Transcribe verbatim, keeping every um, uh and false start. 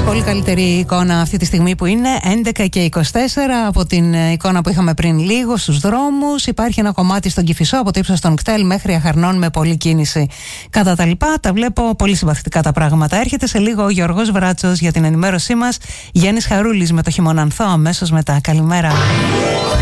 πολύ καλύτερη εικόνα αυτή τη στιγμή που είναι έντεκα και είκοσι τέσσερα από την εικόνα που είχαμε πριν λίγο στους δρόμους. Υπάρχει ένα κομμάτι στον Κηφισό από το ύψος των Κτέλ μέχρι Αχαρνών με πολλή κίνηση. Κατά τα λοιπά, τα βλέπω πολύ συμπαθητικά τα πράγματα. Έρχεται σε λίγο ο Γιώργος Βράτσος για την ενημέρωσή μας. Γιάννης Χαρούλης με το χειμωνανθό αμέσως μετά. Καλημέρα.